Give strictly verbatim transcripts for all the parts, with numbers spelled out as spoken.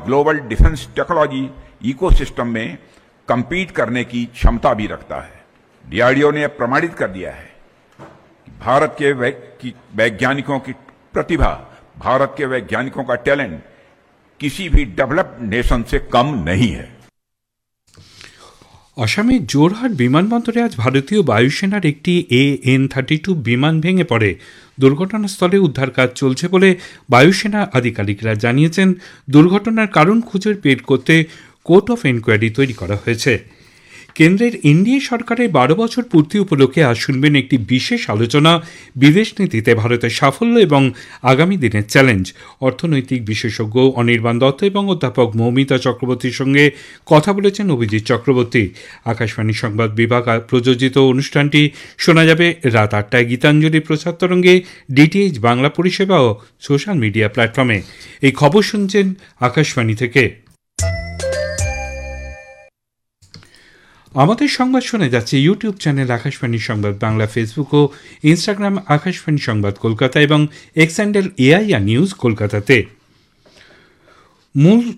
Global defence technology ecosystem में compete करने की क्षमता भी रखता है। डीआरडीओ ने प्रमाणित कर दिया है कि भारत के वैज्ञानिकों की प्रतिभा, भारत के वैज्ञानिकों का टैलेंट किसी भी डेवलप्ड नेशन से कम नहीं है। আসামের জোরহাট বিমানবন্দরে আজ ভারতীয় বায়ুসেনার একটি এ এন থার্টি টু বিমান ভেঙে পড়ে। দুর্ঘটনাস্থলে উদ্ধার কাজ চলছে বলে বায়ুসেনা আধিকারিকরা জানিয়েছেন। দুর্ঘটনার কারণ খুঁজে বের করতে কোর্ট অফ এনকোয়ারি তৈরি করা হয়েছে। কেন্দ্রের এনডিএ সরকারের বারো বছর পূর্তি উপলক্ষে আজ শুনবেন একটি বিশেষ আলোচনা, বিদেশ নীতিতে ভারতের সাফল্য এবং আগামী দিনের চ্যালেঞ্জ। অর্থনৈতিক বিশেষজ্ঞ অনির্বাণ দত্ত এবং অধ্যাপক মৌমিতা চক্রবর্তীর সঙ্গে কথা বলেছেন অভিজিৎ চক্রবর্তী। আকাশবাণী সংবাদ বিভাগ প্রযোজিত অনুষ্ঠানটি শোনা যাবে রাত আটটায় গীতাঞ্জলি প্রচার তরঙ্গে, ডিটিএইচ বাংলা পরিষেবা ও সোশ্যাল মিডিয়া প্ল্যাটফর্মে। এই খবর শুনছেন আকাশবাণী থেকে। আমাদের সংবাদ শোনা যাচ্ছে ইউটিউব চ্যানেল আকাশবাণী সংবাদ বাংলা, ফেসবুক ও ইনস্টাগ্রাম আকাশবাণী সংবাদ কলকাতা এবং এক্স হ্যান্ডেল এআইআর নিউজ কলকাতাতে। মূল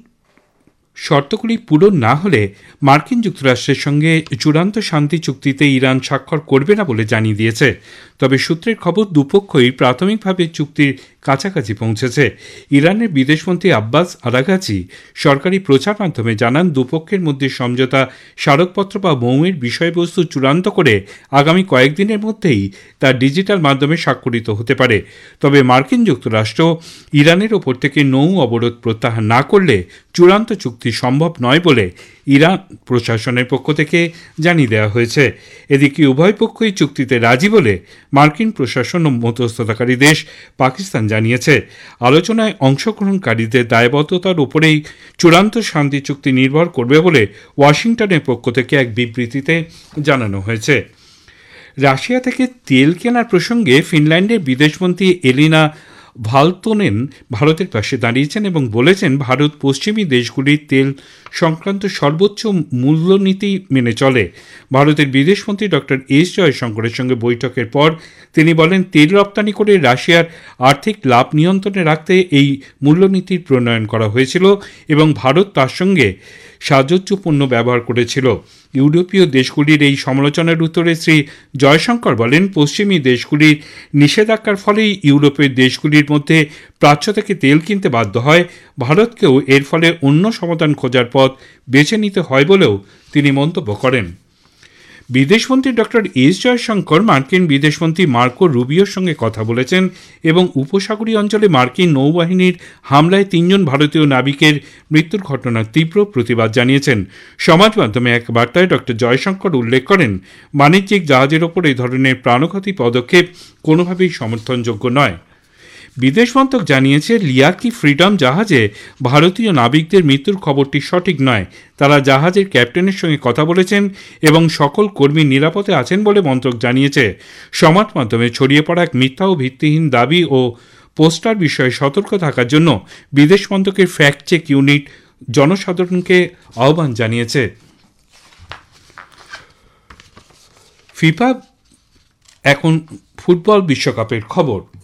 শর্তগুলি পূরণ না হলে মার্কিন যুক্তরাষ্ট্রের সঙ্গে চূড়ান্ত শান্তি চুক্তিতে ইরান স্বাক্ষর করবে না বলে জানিয়ে দিয়েছে। তবে সূত্রের খবর দুপক্ষই প্রাথমিকভাবে চুক্তির কাছাকাছি পৌঁছেছে। ইরানের বিদেশমন্ত্রী আব্বাস আরাগাচি সরকারি প্রচার মাধ্যমে জানান, দুপক্ষের মধ্যে সমঝোতা স্মারকপত্র বা মৌয়ের বিষয়বস্তু চূড়ান্ত করে আগামী কয়েকদিনের মধ্যেই তা ডিজিটাল মাধ্যমে স্বাক্ষরিত হতে পারে। তবে মার্কিন যুক্তরাষ্ট্র ইরানের ওপর থেকে নৌ অবরোধ প্রত্যাহার না করলে চূড়ান্ত চুক্তি সম্ভব নয় বলে ইরান প্রশাসনের পক্ষ থেকে জানিয়ে দেওয়া হয়েছে। এদিকে উভয় পক্ষই চুক্তিতে রাজি বলে মার্কিন প্রশাসন ও মধ্যস্থতাকারী দেশ পাকিস্তান জানিয়েছে। আলোচনায় অংশগ্রহণকারীদের দায়বদ্ধতার উপরেই চূড়ান্ত শান্তি চুক্তি নির্ভর করবে বলে ওয়াশিংটনের পক্ষ থেকে এক বিবৃতিতে জানানো হয়েছে। রাশিয়া থেকে তেল কেনার প্রসঙ্গে ফিনল্যান্ডের বিদেশমন্ত্রী এলিনা ভালতোনেন ভারতের পাশে দাঁড়িয়েছেন এবং বলেছেন, ভারত পশ্চিমী দেশগুলির তেল সংক্রান্ত সর্বোচ্চ মূল্যনীতি মেনে চলে। ভারতের বিদেশমন্ত্রী ডক্টর এস জয়শঙ্করের সঙ্গে বৈঠকের পর তিনি বলেন, তেল রপ্তানি করে রাশিয়ার আর্থিক লাভ নিয়ন্ত্রণে রাখতে এই মূল্যনীতির প্রণয়ন করা হয়েছিল এবং ভারত তার সঙ্গে সাহায্যপূর্ণ ব্যবহার করেছিল। ইউরোপীয় দেশগুলির এই সমালোচনার উত্তরে শ্রী জয়শঙ্কর বলেন, পশ্চিমী দেশগুলির নিষেধাজ্ঞার ফলেই ইউরোপের দেশগুলির মধ্যে প্রাচ্য থেকে তেল কিনতে বাধ্য হয়। ভারতকেও এর ফলে অন্য সমাধান খোঁজার পথ বেছে নিতে হয় বলেও তিনি মন্তব্য করেন। বিদেশমন্ত্রী ডক্টর এস জয়শঙ্কর মার্কিন বিদেশমন্ত্রী মার্কো রুবিওর সঙ্গে কথা বলেছেন এবং উপসাগরীয় অঞ্চলে মার্কিন নৌবাহিনীর হামলায় তিনজন ভারতীয় নাবিকের মৃত্যুর ঘটনার তীব্র প্রতিবাদ জানিয়েছেন। সমাজ মাধ্যমে এক বার্তায় ডক্টর জয়শঙ্কর উল্লেখ করেন, বাণিজ্যিক জাহাজের ওপর এই ধরনের প্রাণঘাতী পদক্ষেপ কোনোভাবেই সমর্থনযোগ্য নয়। বিদেশ মন্ত্রক জানিয়েছে, লিয়াকি ফ্রিডম জাহাজে ভারতীয় নাবিকদের মৃত্যুর খবরটি সঠিক নয়। তারা জাহাজের ক্যাপ্টেনের সঙ্গে কথা বলেছেন এবং সকল কর্মী নিরাপদে আছেন বলে মন্ত্রক জানিয়েছে। সমাজ মাধ্যমে ছড়িয়ে পড়া এক মিথ্যা ও ভিত্তিহীন দাবি ও পোস্টার বিষয়ে সতর্ক থাকার জন্য বিদেশ মন্ত্রকের ফ্যাক্ট চেক ইউনিট জনসাধারণকে আহ্বান জানিয়েছে। ফিফা এখন ফুটবল বিশ্বকাপের খবর।